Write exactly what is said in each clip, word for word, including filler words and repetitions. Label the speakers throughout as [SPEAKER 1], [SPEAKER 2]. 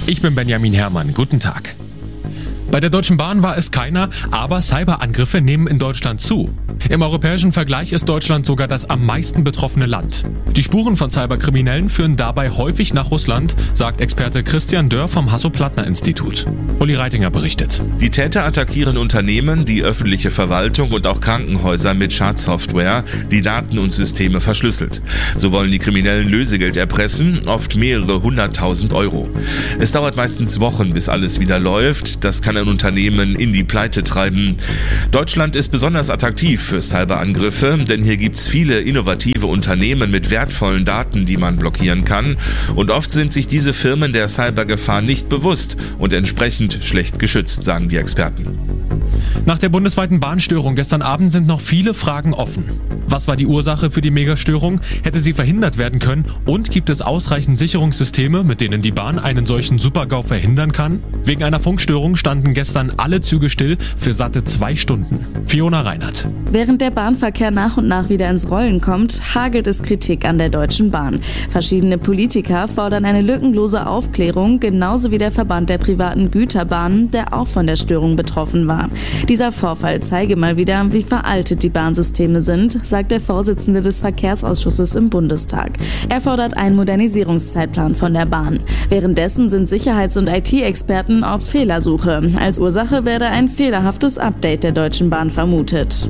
[SPEAKER 1] Ich bin Benjamin Herrmann. Guten Tag. Bei der Deutschen Bahn war es keiner, aber Cyberangriffe nehmen in Deutschland zu. Im europäischen Vergleich ist Deutschland sogar das am meisten betroffene Land. Die Spuren von Cyberkriminellen führen dabei häufig nach Russland, sagt Experte Christian Dörr vom Hasso-Plattner-Institut. Uli Reitinger berichtet.
[SPEAKER 2] Die Täter attackieren Unternehmen, die öffentliche Verwaltung und auch Krankenhäuser mit Schadsoftware, die Daten und Systeme verschlüsselt. So wollen die Kriminellen Lösegeld erpressen, oft mehrere hunderttausend Euro. Es dauert meistens Wochen, bis alles wieder läuft. Das kann ein Unternehmen in die Pleite treiben. Deutschland ist besonders attraktiv für Cyberangriffe, denn hier gibt's viele innovative Unternehmen mit wertvollen Daten, die man blockieren kann. Und oft sind sich diese Firmen der Cybergefahr nicht bewusst und entsprechend schlecht geschützt, sagen die Experten.
[SPEAKER 1] Nach der bundesweiten Bahnstörung gestern Abend sind noch viele Fragen offen. Was war die Ursache für die Megastörung? Hätte sie verhindert werden können? Und gibt es ausreichend Sicherungssysteme, mit denen die Bahn einen solchen Super-GAU verhindern kann? Wegen einer Funkstörung standen gestern alle Züge still für satte zwei Stunden. Fiona Reinhardt.
[SPEAKER 3] Während der Bahnverkehr nach und nach wieder ins Rollen kommt, hagelt es Kritik an der Deutschen Bahn. Verschiedene Politiker fordern eine lückenlose Aufklärung, genauso wie der Verband der privaten Güterbahnen, der auch von der Störung betroffen war. Dieser Vorfall zeige mal wieder, wie veraltet die Bahnsysteme sind, sagt der Vorsitzende des Verkehrsausschusses im Bundestag. Er fordert einen Modernisierungszeitplan von der Bahn. Währenddessen sind Sicherheits- und I T-Experten auf Fehlersuche. Als Ursache werde ein fehlerhaftes Update der Deutschen Bahn vermutet.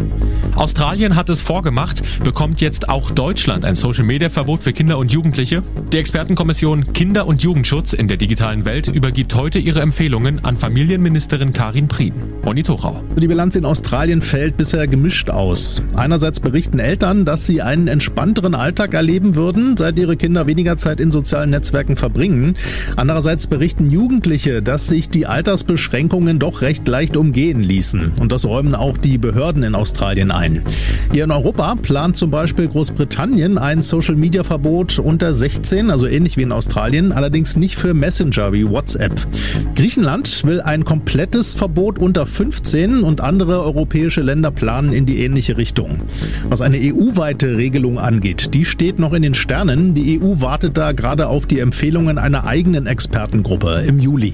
[SPEAKER 1] Australien hat es vorgemacht, bekommt jetzt auch Deutschland ein Social-Media-Verbot für Kinder und Jugendliche? Die Expertenkommission Kinder- und Jugendschutz in der digitalen Welt übergibt heute ihre Empfehlungen an Familienministerin Karin Prien. Ronny Tuchau.
[SPEAKER 4] Die Bilanz in Australien fällt bisher gemischt aus. Einerseits berichten Eltern, dass sie einen entspannteren Alltag erleben würden, seit ihre Kinder weniger Zeit in sozialen Netzwerken verbringen. Andererseits berichten Jugendliche, dass sich die Altersbeschränkungen doch recht leicht umgehen ließen. Und das räumen auch die Behörden in Australien ein. Hier in Europa plant zum Beispiel Großbritannien ein Social-Media-Verbot unter sechzehn, also ähnlich wie in Australien, allerdings nicht für Messenger wie WhatsApp. Griechenland will ein komplettes Verbot unter fünfzehn und andere europäische Länder planen in die ähnliche Richtung. Was eine E U-weite Regelung angeht, die steht noch in den Sternen. Die E U wartet da gerade auf die Empfehlungen einer eigenen Expertengruppe im Juli.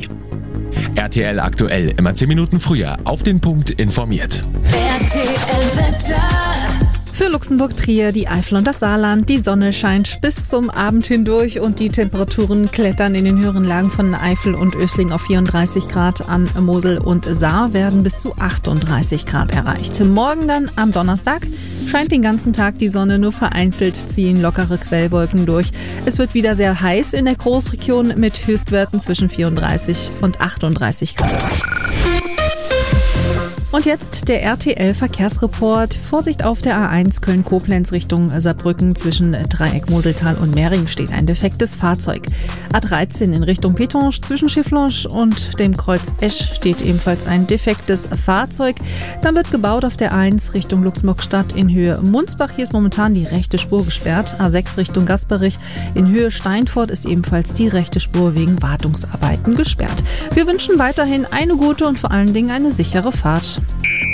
[SPEAKER 1] R T L aktuell, immer zehn Minuten früher, auf den Punkt informiert.
[SPEAKER 5] R T L-Wetter. Für Luxemburg, Trier, die Eifel und das Saarland. Die Sonne scheint bis zum Abend hindurch und die Temperaturen klettern in den höheren Lagen von Eifel und Ösling auf vierunddreißig Grad. An Mosel und Saar werden bis zu achtunddreißig Grad erreicht. Morgen dann am Donnerstag scheint den ganzen Tag die Sonne, nur vereinzelt ziehen lockere Quellwolken durch. Es wird wieder sehr heiß in der Großregion mit Höchstwerten zwischen vierunddreißig und achtunddreißig Grad. Und jetzt der R T L-Verkehrsreport. Vorsicht auf der A eins Köln-Koblenz Richtung Saarbrücken. Zwischen Dreieck Moseltal und Mering steht ein defektes Fahrzeug. A dreizehn in Richtung Petonge zwischen Schifflonge und dem Kreuz Esch steht ebenfalls ein defektes Fahrzeug. Dann wird gebaut auf der A eins Richtung Luxemburg-Stadt in Höhe Munzbach. Hier ist momentan die rechte Spur gesperrt. A sechs Richtung Gasperich in Höhe Steinfurt ist ebenfalls die rechte Spur wegen Wartungsarbeiten gesperrt. Wir wünschen weiterhin eine gute und vor allen Dingen eine sichere Fahrt.